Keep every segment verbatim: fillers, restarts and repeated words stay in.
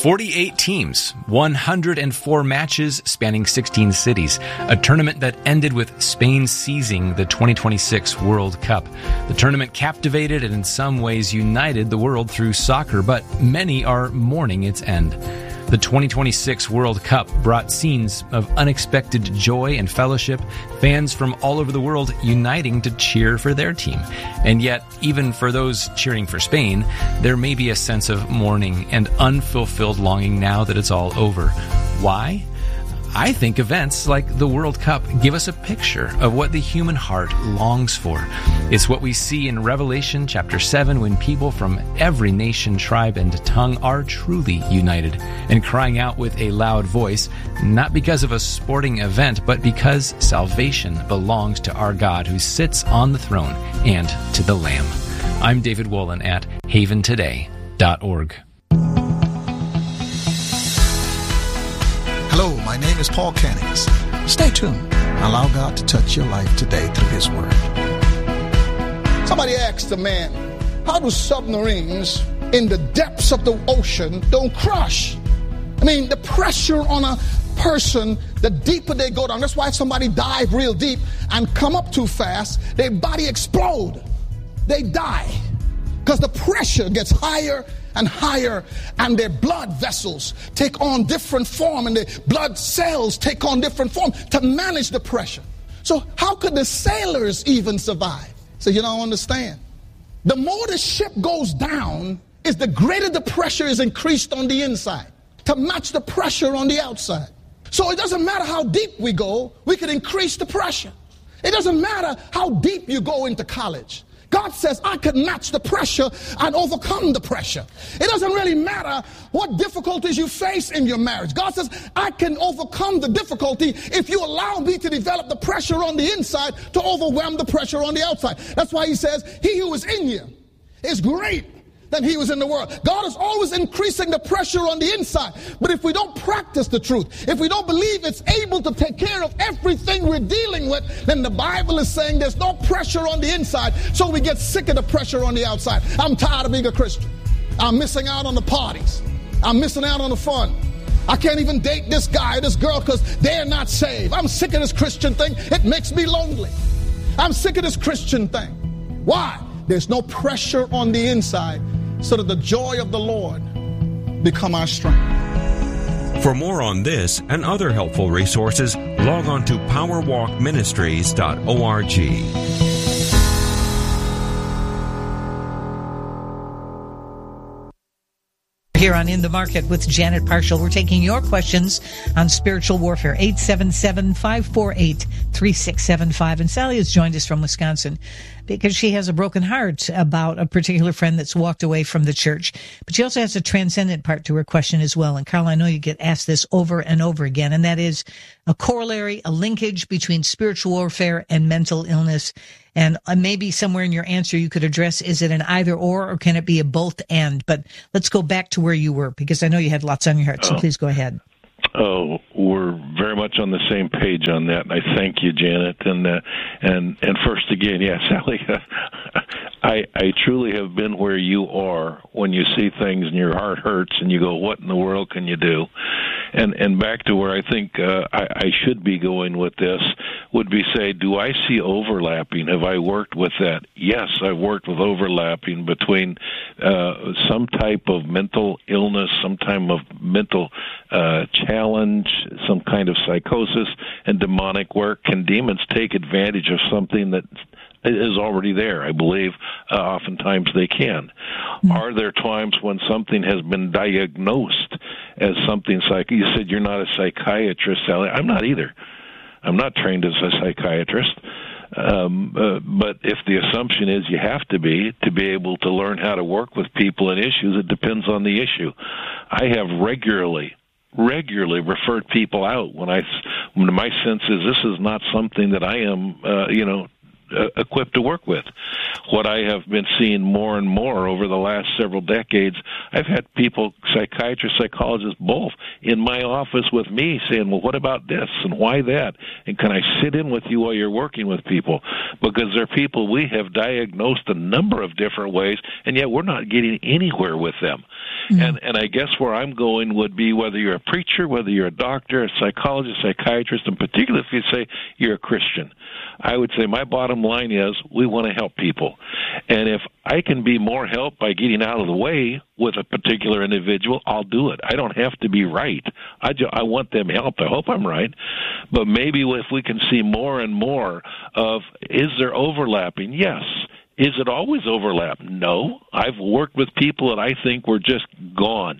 forty-eight teams, one hundred four matches spanning sixteen cities, a tournament that ended with Spain seizing the twenty twenty-six World Cup. The tournament captivated and in some ways united the world through soccer, but many are mourning its end. The twenty twenty-six World Cup brought scenes of unexpected joy and fellowship, fans from all over the world uniting to cheer for their team. And yet, even for those cheering for Spain, there may be a sense of mourning and unfulfilled longing now that it's all over. Why? I think events like the World Cup give us a picture of what the human heart longs for. It's what we see in Revelation chapter seven when people from every nation, tribe, and tongue are truly united and crying out with a loud voice, not because of a sporting event, but because salvation belongs to our God who sits on the throne and to the Lamb. I'm David Wolin at haven today dot org. Hello, my name is Paul Cannings. Stay tuned. Allow God to touch your life today through His Word. Somebody asked a man, how do submarines in the depths of the ocean don't crush? I mean, the pressure on a person, the deeper they go down. That's why if somebody dive real deep and come up too fast, their body explode. They die because the pressure gets higher and higher, and their blood vessels take on different form, and the blood cells take on different form to manage the pressure. So how could the sailors even survive? So you don't understand. The more the ship goes down, is the greater the pressure is increased on the inside to match the pressure on the outside. So it doesn't matter how deep we go, we can increase the pressure. It doesn't matter how deep you go into college. God says, I can match the pressure and overcome the pressure. It doesn't really matter what difficulties you face in your marriage. God says, I can overcome the difficulty if you allow me to develop the pressure on the inside to overwhelm the pressure on the outside. That's why he says, he who is in you is great than he was in the world. God is always increasing the pressure on the inside. But if we don't practice the truth, if we don't believe it's able to take care of everything we're dealing with, then the Bible is saying there's no pressure on the inside, so we get sick of the pressure on the outside. I'm tired of being a Christian. I'm missing out on the parties. I'm missing out on the fun. I can't even date this guy or this girl because they're not saved. I'm sick of this Christian thing. It makes me lonely. I'm sick of this Christian thing. Why? There's no pressure on the inside, so that the joy of the Lord become our strength. For more on this and other helpful resources, log on to power walk ministries dot org. Here on In the Market with Janet Parshall, we're taking your questions on spiritual warfare. eight seven seven, five four eight, three six seven five. And Sally has joined us from Wisconsin because she has a broken heart about a particular friend that's walked away from the church. But she also has a transcendent part to her question as well. And Carl, I know you get asked this over and over again, and that is a corollary, a linkage between spiritual warfare and mental illness. And maybe somewhere in your answer you could address, is it an either or, or can it be a both and? But let's go back to where you were, because I know you had lots on your heart, so oh. please go ahead. Oh, we're very much on the same page on that, and I thank you, Janet. And uh, and and first again, yeah, Sally, uh, I I truly have been where you are when you see things and your heart hurts and you go, what in the world can you do? And and back to where I think uh, I, I should be going with this would be say, do I see overlapping? Have I worked with that? Yes, I've worked with overlapping between uh, some type of mental illness, some type of mental uh, challenge, some kind of psychosis, and demonic work. Can demons take advantage of something that is already there? I believe uh, oftentimes they can. Mm-hmm. Are there times when something has been diagnosed as something psych? You said you're not a psychiatrist, Sally. I'm not either. I'm not trained as a psychiatrist. Um, uh, but if the assumption is you have to be to be able to learn how to work with people and issues, it depends on the issue. I have regularly regularly referred people out when I, when my sense is this is not something that I am, uh, you know, uh, equipped to work with. What I have been seeing more and more over the last several decades, I've had people, psychiatrists, psychologists, both, in my office with me saying, well, what about this and why that? And can I sit in with you while you're working with people? Because they're people we have diagnosed a number of different ways, and yet we're not getting anywhere with them. Mm-hmm. And and I guess where I'm going would be whether you're a preacher, whether you're a doctor, a psychologist, psychiatrist, and particularly if you say you're a Christian. I would say my bottom line is we want to help people. And if I can be more help by getting out of the way with a particular individual, I'll do it. I don't have to be right. I, just, I want them helped. I hope I'm right. But maybe if we can see more and more of, is there overlapping? Yes. Is it always overlap? No. I've worked with people that I think were just gone.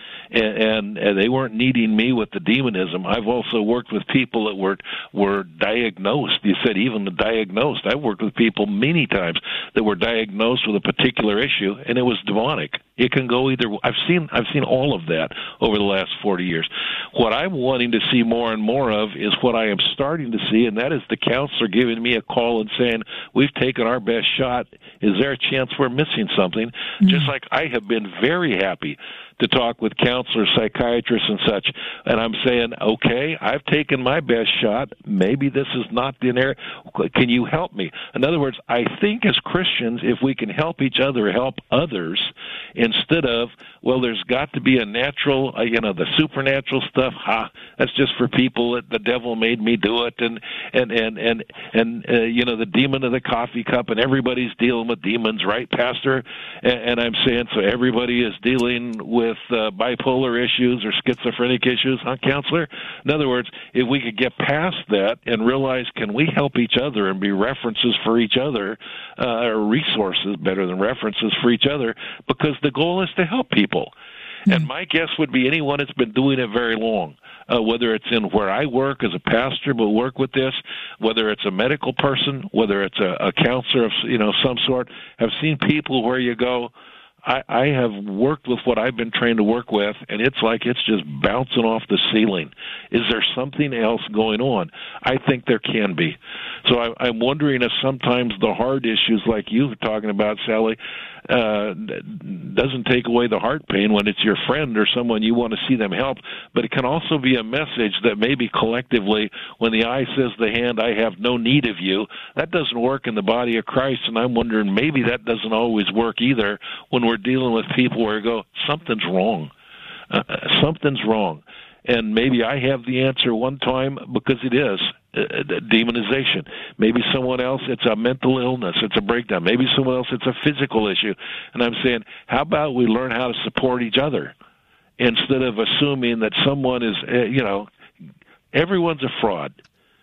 And, and they weren't needing me with the demonism. I've also worked with people that were were diagnosed. You said even the diagnosed. I've worked with people many times that were diagnosed with a particular issue, and it was demonic. It can go either. I've seen I've seen all of that over the last forty years. What I'm wanting to see more and more of is what I am starting to see, and that is the counselor giving me a call and saying, "We've taken our best shot. Is there a chance we're missing something?" Mm-hmm. Just like I have been very happy to talk with counselors, psychiatrists, and such, and I'm saying, okay, I've taken my best shot. Maybe this is not the area. Can you help me? In other words, I think as Christians, if we can help each other, help others, instead of, well, there's got to be a natural, uh, you know, the supernatural stuff. Ha, that's just for people that the devil made me do it, and and and and and uh, you know, the demon of the coffee cup, and everybody's dealing with demons, right, Pastor? And, and I'm saying, so everybody is dealing with with uh, bipolar issues or schizophrenic issues, huh, counselor? In other words, if we could get past that and realize, can we help each other and be references for each other, uh, or resources, better than references for each other, because the goal is to help people. Mm-hmm. And my guess would be anyone that's been doing it very long, uh, whether it's in where I work as a pastor, but work with this, whether it's a medical person, whether it's a, a counselor of, you know, some sort. I've seen people where you go, I, I have worked with what I've been trained to work with, and it's like it's just bouncing off the ceiling. Is there something else going on? I think there can be. So I, I'm wondering if sometimes the hard issues like you were talking about, Sally, uh, doesn't take away the heart pain when it's your friend or someone you want to see them help, but it can also be a message that maybe collectively, when the eye says the hand, I have no need of you, that doesn't work in the body of Christ, and I'm wondering maybe that doesn't always work either when we're dealing with people where you go, something's wrong. Uh, something's wrong. And maybe I have the answer one time because it is uh, demonization. Maybe someone else, it's a mental illness, it's a breakdown. Maybe someone else, it's a physical issue. And I'm saying, how about we learn how to support each other instead of assuming that someone is, uh, you know, everyone's a fraud.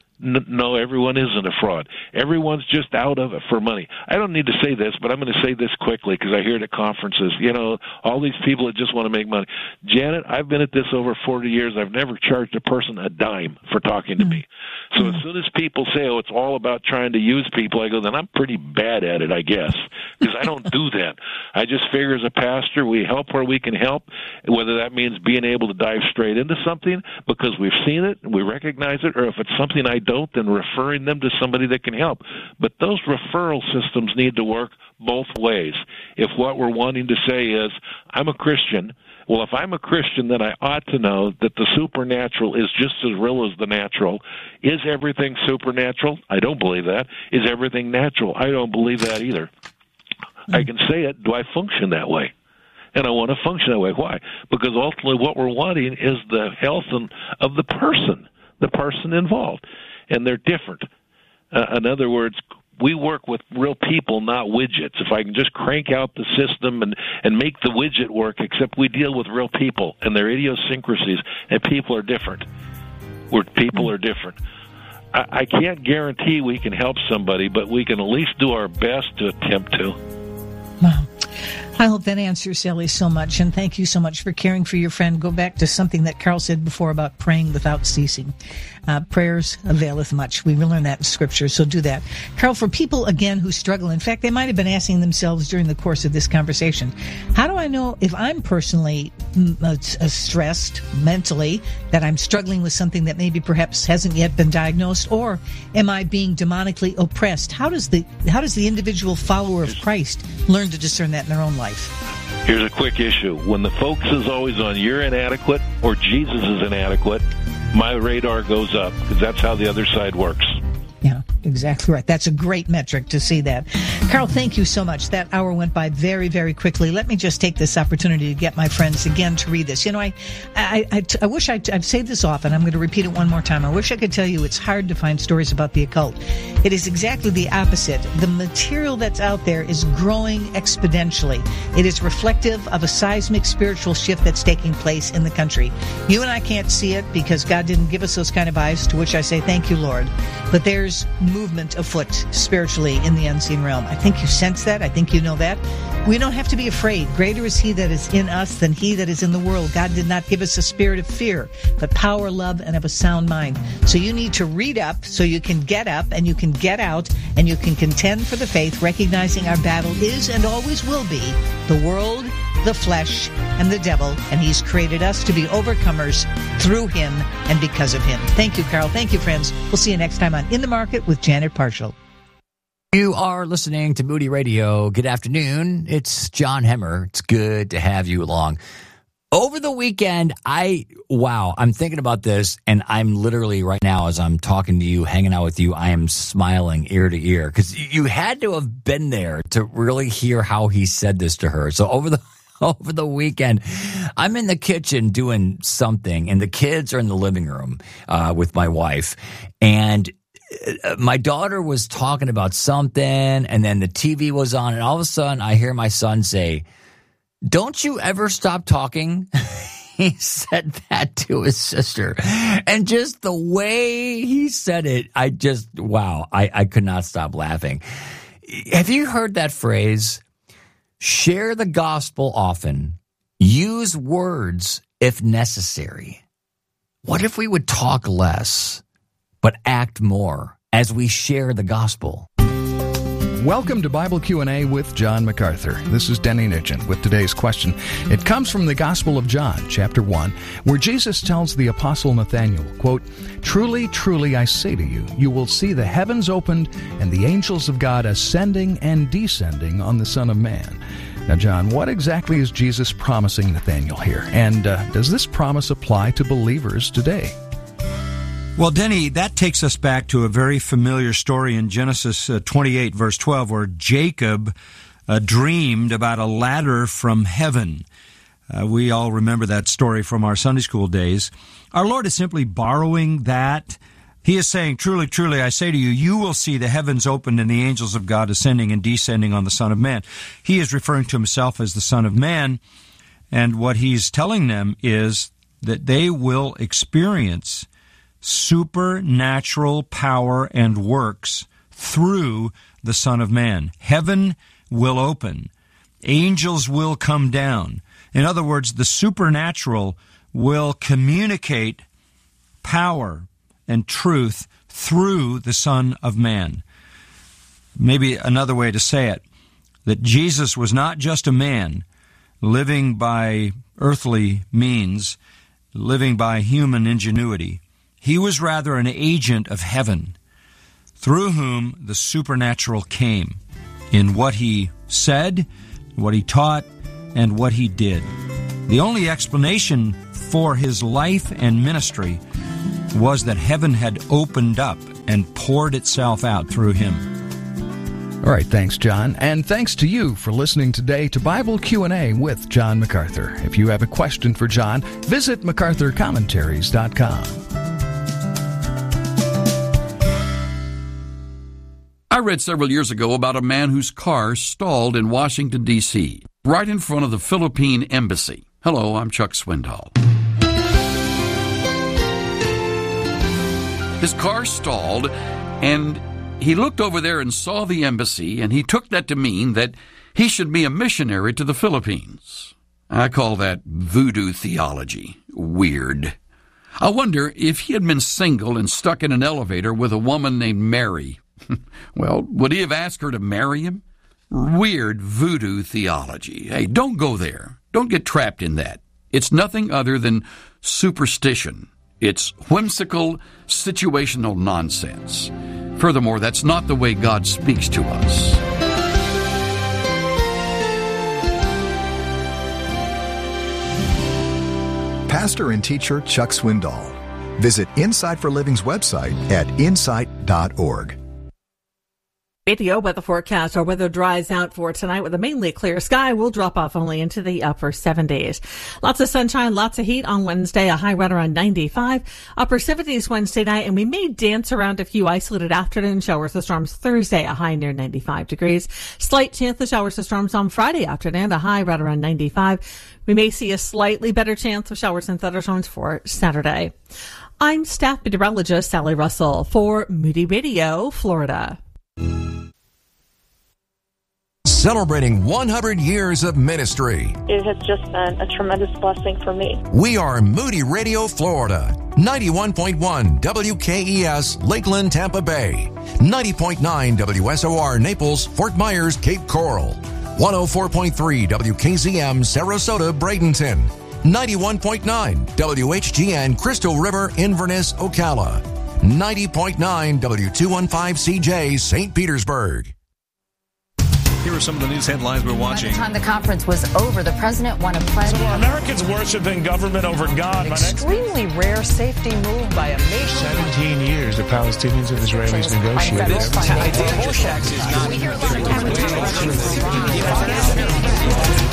No, everyone isn't a fraud. Everyone's just out of it for money. I don't need to say this, but I'm going to say this quickly because I hear it at conferences. You know, all these people that just want to make money. Janet, I've been at this over forty years. I've never charged a person a dime for talking to mm-hmm. me. So mm-hmm. as soon as people say, oh, it's all about trying to use people, I go, then I'm pretty bad at it, I guess, because I don't do that. I just figure as a pastor, we help where we can help, whether that means being able to dive straight into something because we've seen it and we recognize it, or if it's something I don't, then referring them to somebody that can help. But those referral systems need to work both ways. If what we're wanting to say is, I'm a Christian, well, if I'm a Christian, then I ought to know that the supernatural is just as real as the natural. Is everything supernatural? I don't believe that. Is everything natural? I don't believe that either. I can say it. Do I function that way? And I want to function that way. Why? Because ultimately what we're wanting is the health of the person, the person involved. And they're different. Uh, in other words, we work with real people, not widgets. If I can just crank out the system and, and make the widget work, except we deal with real people and their idiosyncrasies, and people are different. Where people are different. I, I can't guarantee we can help somebody, but we can at least do our best to attempt to. Wow. I hope that answers Sally so much, and thank you so much for caring for your friend. Go back to something that Carl said before about praying without ceasing. Uh, prayers availeth much. We learn that in Scripture, so do that. Carl, for people, again, who struggle, in fact, they might have been asking themselves during the course of this conversation, how do I know if I'm personally uh, stressed mentally, that I'm struggling with something that maybe perhaps hasn't yet been diagnosed, or am I being demonically oppressed? How does the how does the individual follower of Christ learn to discern that in their own life? Here's a quick issue. When the focus is always on you're inadequate or Jesus is inadequate, my radar goes up because that's how the other side works. Yeah. Exactly right. That's a great metric to see that. Carl, thank you so much. That hour went by very, very quickly. Let me just take this opportunity to get my friends again to read this. You know, I, I, I, I wish I, I've said this often. I'm going to repeat it one more time. I wish I could tell you it's hard to find stories about the occult. It is exactly the opposite. The material that's out there is growing exponentially. It is reflective of a seismic spiritual shift that's taking place in the country. You and I can't see it because God didn't give us those kind of eyes, to which I say thank you, Lord. But there's movement afoot spiritually in the unseen realm. I think you sense that. I think you know that. We don't have to be afraid. Greater is he that is in us than he that is in the world. God did not give us a spirit of fear, but power, love, and of a sound mind. So you need to read up so you can get up and you can get out and you can contend for the faith, recognizing our battle is and always will be the world, the flesh, and the devil, and he's created us to be overcomers through him and because of him. Thank you, Carl. Thank you, friends. We'll see you next time on In the Market with Janet Parshall. You are listening to Moody Radio. Good afternoon. It's John Hemmer. It's good to have you along. Over the weekend, I, wow, I'm thinking about this, and I'm literally right now, as I'm talking to you, hanging out with you, I am smiling ear to ear, because you had to have been there to really hear how he said this to her. So over the Over the weekend, I'm in the kitchen doing something, and the kids are in the living room uh, with my wife. And my daughter was talking about something, and then the T V was on, and all of a sudden I hear my son say, "Don't you ever stop talking?" He said that to his sister. And just the way he said it, I just, wow, I, I could not stop laughing. Have you heard that phrase? Share the gospel often. Use words if necessary. What if we would talk less, but act more as we share the gospel? Welcome to Bible Q and A with John MacArthur. This is Denny Nugent with today's question. It comes from the Gospel of John, chapter one, where Jesus tells the Apostle Nathanael, quote, "Truly, truly, I say to you, you will see the heavens opened and the angels of God ascending and descending on the Son of Man." Now, John, what exactly is Jesus promising Nathanael here? And uh, does this promise apply to believers today? Well, Denny, that takes us back to a very familiar story in Genesis uh, twenty-eight, verse twelve, where Jacob uh, dreamed about a ladder from heaven. Uh, we all remember that story from our Sunday school days. Our Lord is simply borrowing that. He is saying, "Truly, truly, I say to you, you will see the heavens opened and the angels of God ascending and descending on the Son of Man." He is referring to himself as the Son of Man, and what he's telling them is that they will experience supernatural power and works through the Son of Man. Heaven will open. Angels will come down. In other words, the supernatural will communicate power and truth through the Son of Man. Maybe another way to say it, that Jesus was not just a man living by earthly means, living by human ingenuity. He was rather an agent of heaven, through whom the supernatural came in what he said, what he taught, and what he did. The only explanation for his life and ministry was that heaven had opened up and poured itself out through him. All right, thanks, John. And thanks to you for listening today to Bible Q and A with John MacArthur. If you have a question for John, visit macarthur commentaries dot com. I read several years ago about a man whose car stalled in Washington, D C, right in front of the Philippine Embassy. Hello, I'm Chuck Swindoll. His car stalled, and he looked over there and saw the embassy, and he took that to mean that he should be a missionary to the Philippines. I call that voodoo theology. Weird. I wonder if he had been single and stuck in an elevator with a woman named Mary. Well, would he have asked her to marry him? Weird voodoo theology. Hey, don't go there. Don't get trapped in that. It's nothing other than superstition. It's whimsical, situational nonsense. Furthermore, that's not the way God speaks to us. Pastor and teacher Chuck Swindoll. Visit Insight for Living's website at insight dot org. Radio weather forecast. Our weather dries out for tonight with a mainly clear sky. We'll drop off only into the upper seventies. Lots of sunshine, lots of heat on Wednesday. A high right around ninety-five. Upper seventies Wednesday night, and we may dance around a few isolated afternoon showers or storms Thursday. A high near ninety-five degrees. Slight chance of showers or storms on Friday afternoon. A high right around ninety-five. We may see a slightly better chance of showers and thunderstorms for Saturday. I'm staff meteorologist Sally Russell for Moody Radio, Florida. Celebrating one hundred years of ministry. It has just been a tremendous blessing for me. We are Moody Radio, Florida. ninety-one point one W K E S, Lakeland, Tampa Bay. ninety point nine W S O R, Naples, Fort Myers, Cape Coral. one oh four point three W K Z M, Sarasota, Bradenton. ninety-one point nine W H G N, Crystal River, Inverness, Ocala. ninety point nine W two fifteen C J, Saint Petersburg. Here are some of the news headlines we're watching. By the time the conference was over, the president won a pledge. So are Americans worshiping government over God? An extremely rare safety move by a nation. seventeen years the Palestinians and Israelis negotiated. This tax is not... We hear a lot of conversations.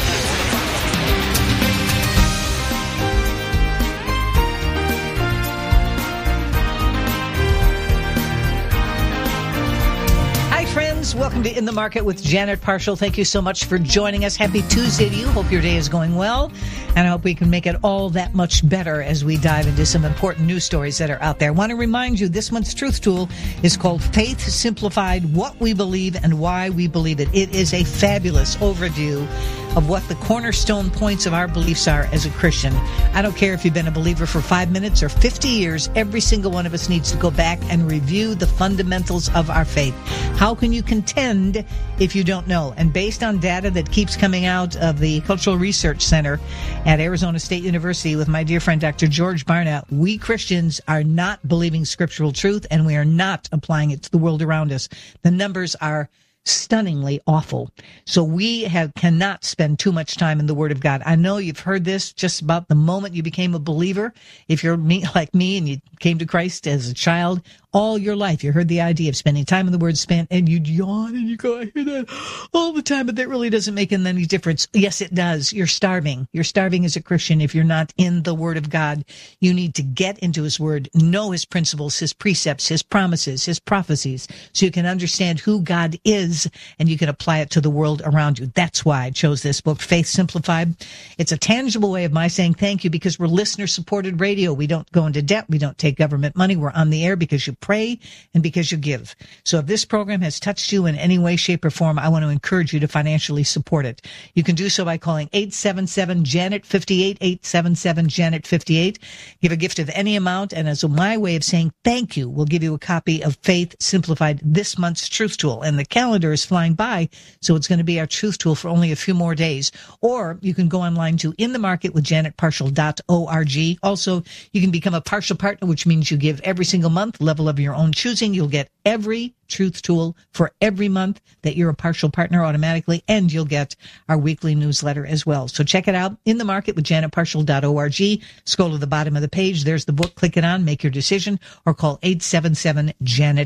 Friends, welcome to In the Market with Janet Parshall. Thank you so much for joining us. Happy Tuesday to you. Hope your day is going well, and I hope we can make it all that much better as we dive into some important news stories that are out there. I want to remind you, this month's Truth Tool is called Faith Simplified, What We Believe and Why We Believe It. It is a fabulous overview of what the cornerstone points of our beliefs are as a Christian. I don't care if you've been a believer for five minutes or fifty years, every single one of us needs to go back and review the fundamentals of our faith. How can you contend if you don't know? And based on data that keeps coming out of the Cultural Research Center at Arizona State University with my dear friend Doctor George Barna, we Christians are not believing scriptural truth, and we are not applying it to the world around us. The numbers are stunningly awful. So we have cannot spend too much time in the Word of God. I know you've heard this just about the moment you became a believer. If you're me, like me and you came to Christ as a child, all your life you heard the idea of spending time in the Word, spent, and you'd yawn and you go, I hear that all the time, but that really doesn't make any difference. Yes, it does. You're starving. You're starving as a Christian if you're not in the Word of God. You need to get into His Word, know His principles, His precepts, His promises, His prophecies, so you can understand who God is and you can apply it to the world around you. That's why I chose this book, Faith Simplified. It's a tangible way of my saying thank you, because we're listener-supported radio. We don't go into debt. We don't take government money. We're on the air because you pray and because you give. So if this program has touched you in any way, shape, or form, I want to encourage you to financially support it. You can do so by calling eight seven seven, Janet fifty-eight, eight seven seven, Janet fifty-eight. Give a gift of any amount, and as my way of saying thank you, we'll give you a copy of Faith Simplified, this month's Truth Tool. And the calendar is flying by, so it's going to be our Truth Tool for only a few more days. Or you can go online to in the market with janet parshall dot org. Also, you can become a partial partner, which means you give every single month, level of your own choosing. You'll get every Truth Tool for every month that you're a partial partner automatically, and you'll get our weekly newsletter as well. So check it out, in the market with janet parshall dot org. Scroll to the bottom of the page. There's the book. Click it on, make your decision, or call eight seven seven, Janet